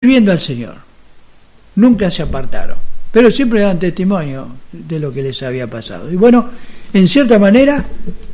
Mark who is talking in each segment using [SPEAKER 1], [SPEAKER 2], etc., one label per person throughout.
[SPEAKER 1] sirviendo al Señor. Nunca se apartaron, pero siempre daban testimonio de lo que les había pasado. Y bueno, en cierta manera,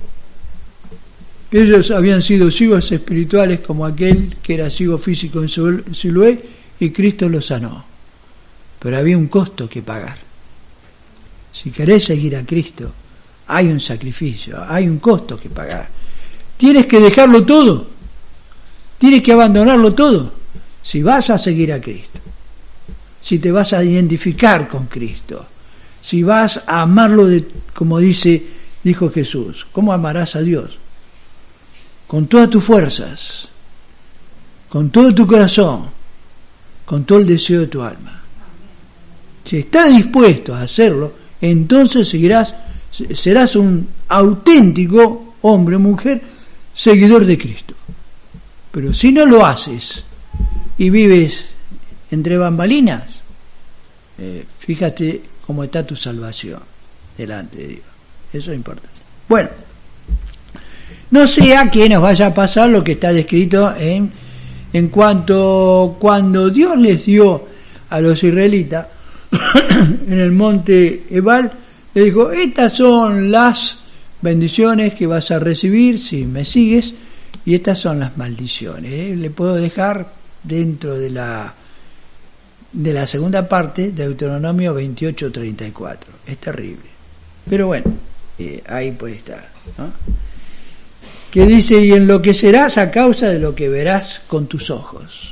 [SPEAKER 1] ellos habían sido ciegos espirituales como aquel que era ciego físico en Siloé, y Cristo los sanó. Pero había un costo que pagar. Si querés seguir a Cristo, hay un sacrificio, hay un costo que pagar. Tienes que dejarlo todo, tienes que abandonarlo todo, si vas a seguir a Cristo, si te vas a identificar con Cristo, si vas a amarlo como dijo Jesús. ¿Cómo amarás a Dios? Con todas tus fuerzas, con todo tu corazón, con todo el deseo de tu alma. Si estás dispuesto a hacerlo, entonces serás un auténtico hombre o mujer seguidor de Cristo. Pero si no lo haces y vives entre bambalinas, fíjate cómo está tu salvación delante de Dios. Eso es importante. Bueno, no sea que nos vaya a pasar lo que está descrito en cuanto cuando Dios les dio a los israelitas en el monte Ebal, le dijo: estas son las bendiciones que vas a recibir si me sigues, y estas son las maldiciones. Le puedo dejar dentro de la segunda parte de Deuteronomio 28:34. Es terrible, pero bueno, ahí puede estar, ¿no? Que dice: y enloquecerás a causa de lo que verás con tus ojos.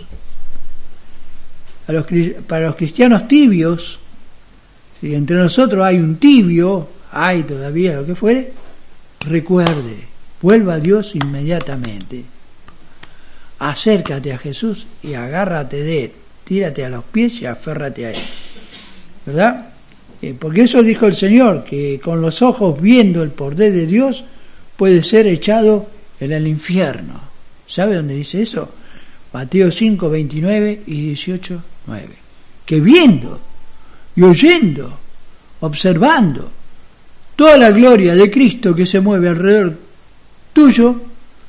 [SPEAKER 1] Para los cristianos tibios, si entre nosotros hay un tibio, hay todavía lo que fuere, recuerde, vuelva a Dios inmediatamente, acércate a Jesús y agárrate de él, tírate a los pies y aférrate a él, ¿verdad? Porque eso dijo el Señor, que con los ojos viendo el poder de Dios puede ser echado en el infierno. ¿Sabe dónde dice eso? Mateo 5, 29 y 18, 9. Que viendo y oyendo, observando toda la gloria de Cristo que se mueve alrededor tuyo,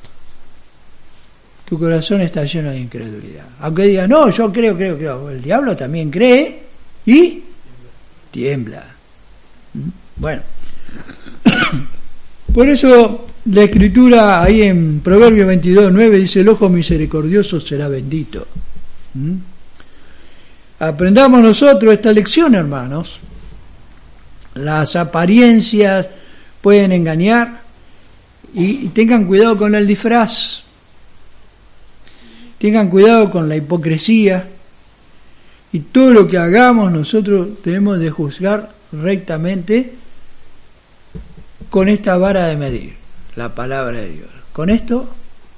[SPEAKER 1] tu corazón está lleno de incredulidad. Aunque diga: no, yo creo. El diablo también cree y tiembla. Bueno, por eso la Escritura ahí en Proverbios 22:9 dice: el ojo misericordioso será bendito. Aprendamos nosotros esta lección, hermanos. Las apariencias pueden engañar, y tengan cuidado con el disfraz, tengan cuidado con la hipocresía, y todo lo que hagamos nosotros debemos de juzgar rectamente con esta vara de medir, la palabra de Dios. Con esto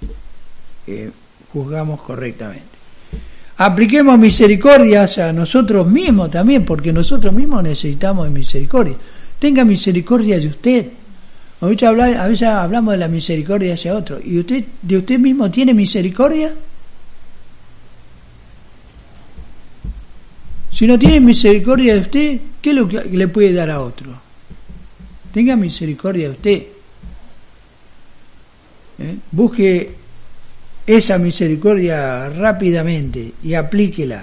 [SPEAKER 1] juzgamos correctamente. Apliquemos misericordia a nosotros mismos también, porque nosotros mismos necesitamos misericordia. Tenga misericordia de usted. A veces hablamos de la misericordia hacia otro. ¿Y usted de usted mismo tiene misericordia? Si no tiene misericordia de usted, ¿qué es lo que le puede dar a otro? Tenga misericordia de usted. Busque esa misericordia rápidamente y aplíquela.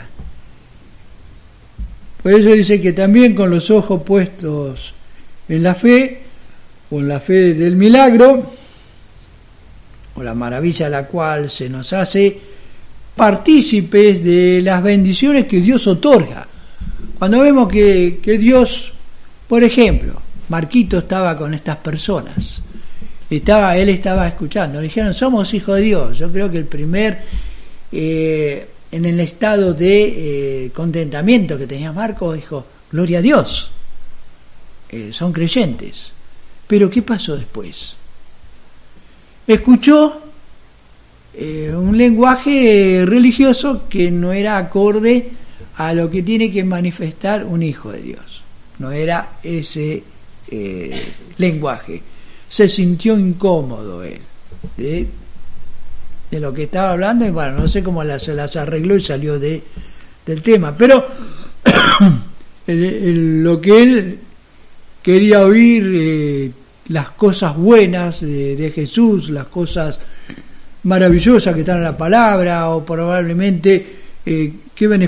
[SPEAKER 1] Por eso dice que también con los ojos puestos en la fe, o en la fe del milagro, o la maravilla a la cual se nos hace partícipes de las bendiciones que Dios otorga. Cuando vemos que Dios, por ejemplo, Marquito estaba con estas personas, él estaba escuchando, le dijeron: somos hijos de Dios. Yo creo que el primer, en el estado de contentamiento que tenía Marco, dijo: gloria a Dios, son creyentes. Pero ¿qué pasó después? Escuchó un lenguaje religioso que no era acorde a lo que tiene que manifestar un hijo de Dios. No era ese lenguaje. Se sintió incómodo él de lo que estaba hablando, y bueno, no sé cómo se las arregló y salió del tema, pero lo que él quería oír, las cosas buenas de Jesús, las cosas maravillosas que están en la palabra, o probablemente ¿Qué beneficio